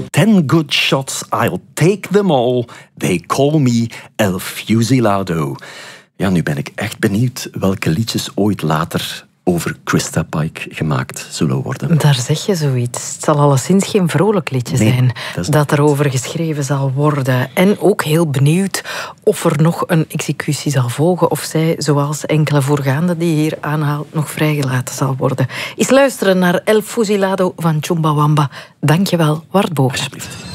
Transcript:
10 good shots, I'll take them all. They call me El Fusilado. Ja, nu ben ik echt benieuwd welke liedjes ooit later over Krista Pike gemaakt zullen worden. Daar zeg je zoiets. Het zal alleszins geen vrolijk liedje zijn dat erover geschreven zal worden. En ook heel benieuwd of er nog een executie zal volgen of zij, zoals enkele voorgaande die je hier aanhaalt, nog vrijgelaten zal worden. Eens luisteren naar El Fusilado van Chumbawamba. Dank je wel, Wart Boog. Alsjeblieft.